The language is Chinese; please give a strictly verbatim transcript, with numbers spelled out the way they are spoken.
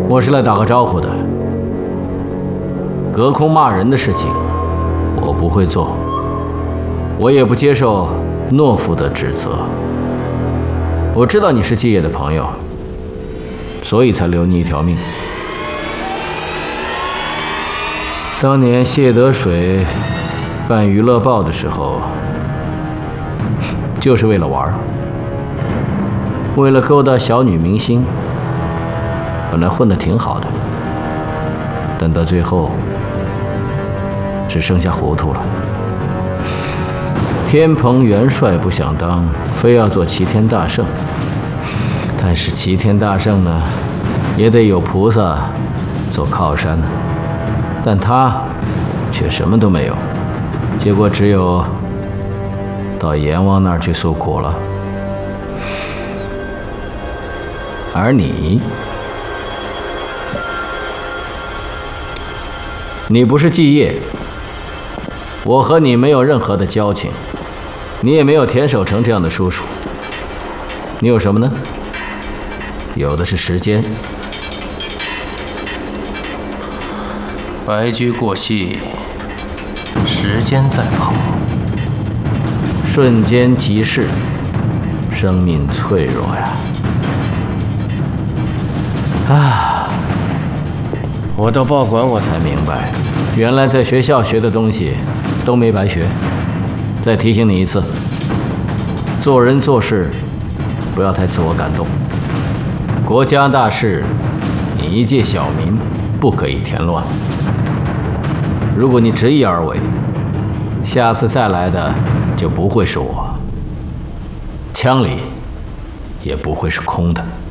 我是来打个招呼的。隔空骂人的事情，我不会做，我也不接受懦夫的指责。我知道你是季野的朋友，所以才留你一条命。当年谢德水办娱乐报的时候，就是为了玩，为了勾搭小女明星。本来混得挺好的，但到最后只剩下糊涂了。天蓬元帅不想当，非要做齐天大圣。但是齐天大圣呢，也得有菩萨做靠山呢。但他却什么都没有，结果只有到阎王那儿去诉苦了。而你，你不是季业，我和你没有任何的交情，你也没有田守成这样的叔叔。你有什么呢？有的是时间。 白驹过隙，时间在跑， 瞬间即逝，生命脆弱呀！啊，我到报馆我才明白，原来在学校学的东西都没白学。再提醒你一次，做人做事不要太自我感动。国家大事，你一介小民不可以添乱。如果你执意而为，下次再来的就不会是我，枪里也不会是空的。